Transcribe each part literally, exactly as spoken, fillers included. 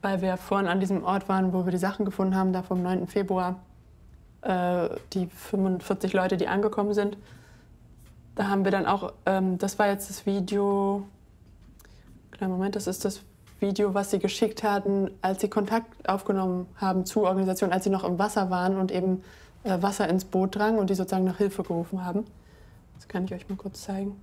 weil wir vorhin an diesem Ort waren, wo wir die Sachen gefunden haben, da vom neunten Februar. Äh, die fünfundvierzig Leute, die angekommen sind. Da haben wir dann auch, ähm, das war jetzt das Video, kleinen Moment, das ist das Video, was sie geschickt hatten, als sie Kontakt aufgenommen haben zur Organisation, als sie noch im Wasser waren und eben äh, Wasser ins Boot drang und die sozusagen nach Hilfe gerufen haben. Das kann ich euch mal kurz zeigen.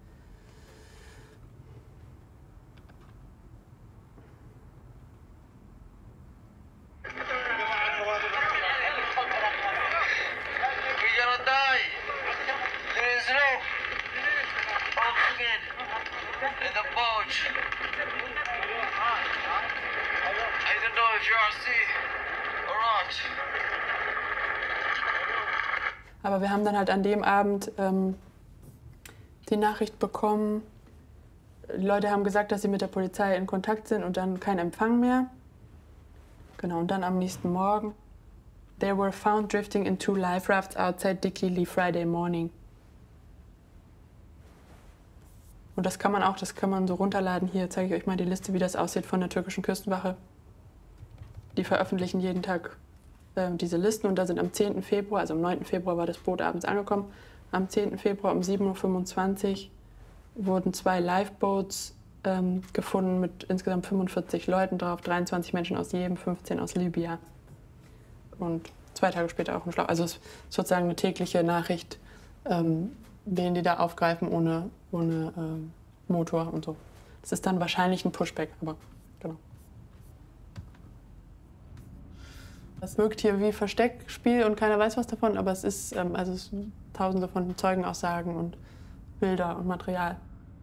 Aber wir haben dann halt an dem Abend ähm, die Nachricht bekommen, die Leute haben gesagt, dass sie mit der Polizei in Kontakt sind und dann kein Empfang mehr. Genau, und dann am nächsten Morgen. They were found drifting in two life rafts outside Dikili Friday morning. Und das kann man auch, das kann man so runterladen. Hier zeige ich euch mal die Liste, wie das aussieht von der türkischen Küstenwache. Die veröffentlichen jeden Tag äh, diese Listen und da sind am zehnten Februar, also am neunten Februar war das Boot abends angekommen, am zehnten Februar um sieben Uhr fünfundzwanzig wurden zwei Lifeboats ähm, gefunden mit insgesamt fünfundvierzig Leuten drauf, dreiundzwanzig Menschen aus Jemen, fünfzehn aus Libyen. Und zwei Tage später auch ein Schlauch. Also es ist sozusagen eine tägliche Nachricht, ähm, wen die da aufgreifen ohne, ohne ähm, Motor und so. Das ist dann wahrscheinlich ein Pushback, aber genau. Das wirkt hier wie Versteckspiel und keiner weiß was davon, aber es ist, ähm, also es sind tausende von Zeugenaussagen und Bilder und Material.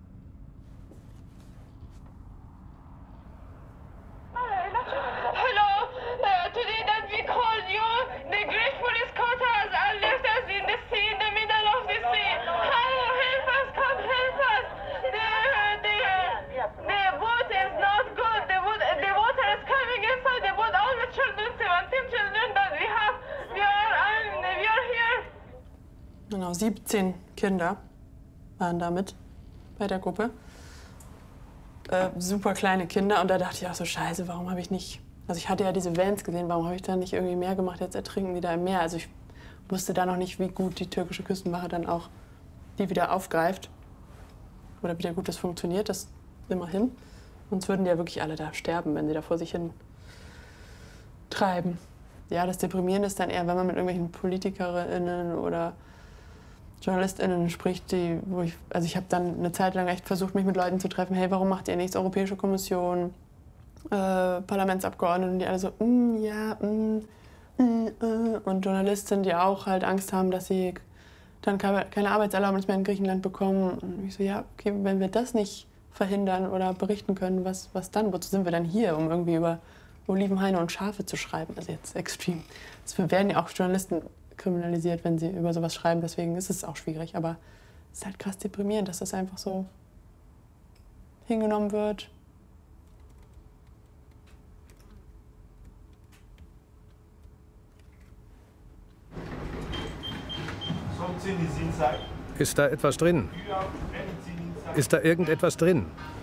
Genau, siebzehn Kinder waren damit bei der Gruppe. Äh, super kleine Kinder. Und da dachte ich auch so, scheiße, warum habe ich nicht... Also ich hatte ja diese Vans gesehen, warum habe ich da nicht irgendwie mehr gemacht? Jetzt ertrinken die da im Meer. Also ich wusste da noch nicht, wie gut die türkische Küstenwache dann auch die wieder aufgreift. Oder wie gut das funktioniert, das immerhin. Sonst würden die ja wirklich alle da sterben, wenn sie da vor sich hin treiben. Ja, das Deprimierende ist dann eher, wenn man mit irgendwelchen PolitikerInnen oder JournalistInnen spricht, die, wo ich, also ich habe dann eine Zeit lang echt versucht, mich mit Leuten zu treffen, hey, warum macht ihr nichts? Europäische Kommission, äh, Parlamentsabgeordnete, und die alle so, mm, ja, mm, mm, äh. Und Journalisten, die auch halt Angst haben, dass sie dann keine Arbeitserlaubnis mehr in Griechenland bekommen. Und ich so, ja, okay, wenn wir das nicht verhindern oder berichten können, was, was dann? Wozu sind wir dann hier, um irgendwie über Olivenhaine und Schafe zu schreiben? Also jetzt extrem. Es werden ja auch Journalisten kriminalisiert, wenn sie über sowas schreiben. Deswegen ist es auch schwierig. Aber es ist halt krass deprimierend, dass das einfach so hingenommen wird. Ist da etwas drin? Ist da irgendetwas drin?